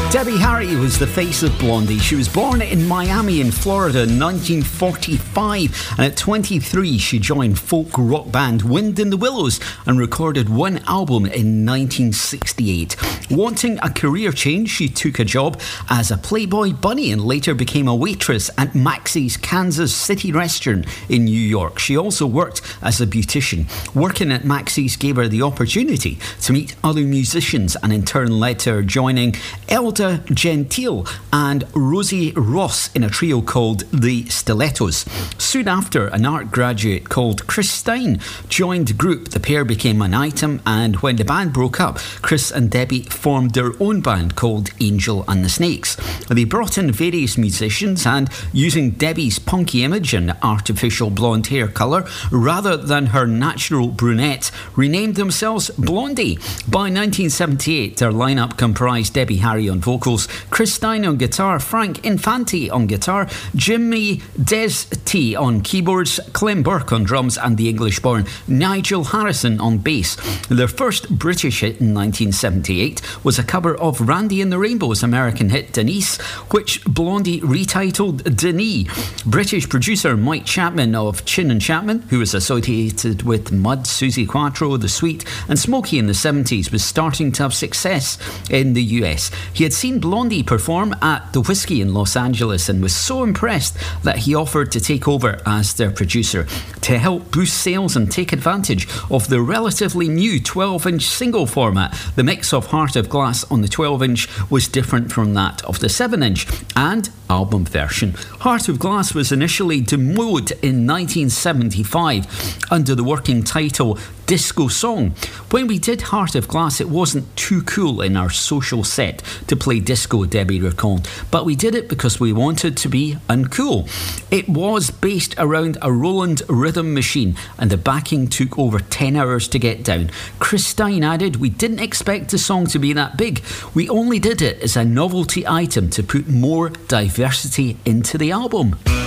Debbie Harry was the face of Blondie. She was born in Miami in Florida in 1945, and at 23 she joined folk rock band Wind in the Willows and recorded one album in 1968. Wanting a career change, she took a job as a Playboy bunny and later became a waitress at Maxie's Kansas City restaurant in New York. She also worked as a beautician. Working at Maxie's gave her the opportunity to meet other musicians and in turn led to her joining Elda Gentile and Rosie Ross in a trio called the Stilettos. Soon after, an art graduate called Chris Stein joined the group. The pair became an item, and when the band broke up, Chris and Debbie formed their own band called Angel and the Snakes. They brought in various musicians and, using Debbie's punky image and artificial blonde hair colour rather than her natural brunette, renamed themselves Blondie. By 1978, their lineup comprised Debbie Harry on vocals, Chris Stein on guitar, Frank Infante on guitar, Jimmy Des T on keyboards, Clem Burke on drums, and the English-born Nigel Harrison on bass. Their first British hit in 1978 was a cover of Randy and the Rainbow's American hit Denise, which Blondie retitled Denis. British producer Mike Chapman of Chin and Chapman, who was associated with Mud, Suzi Quatro, The Sweet and Smokey in the 70s, was starting to have success in the US. He had seen Blondie perform at the Whiskey in Los Angeles and was so impressed that he offered to take over as their producer to help boost sales and take advantage of the relatively new 12-inch single format. The mix of Heart of Glass on the 12-inch was different from that of the 7-inch and album version. Heart of Glass was initially demoed in 1975 under the working title Disco Song. When we did Heart of Glass, it wasn't too cool in our social set to play disco, Debbie recalled, but we did it because we wanted to be uncool. It was based around a Roland rhythm machine and the backing took over 10 hours to get down. Chris Stein added, "We didn't expect the song to be that big. We only did it as a novelty item to put more diversity into the album."